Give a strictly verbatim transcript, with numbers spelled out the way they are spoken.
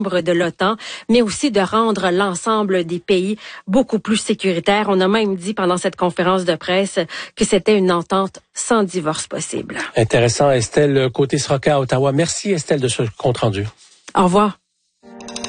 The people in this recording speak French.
de l'OTAN, mais aussi de rendre l'ensemble des pays beaucoup plus sécuritaires. On a même dit pendant cette conférence de presse que c'était une entente sans divorce possible. Intéressant, Estelle Côté-Sroka à Ottawa. Merci Estelle de ce compte rendu. Au revoir.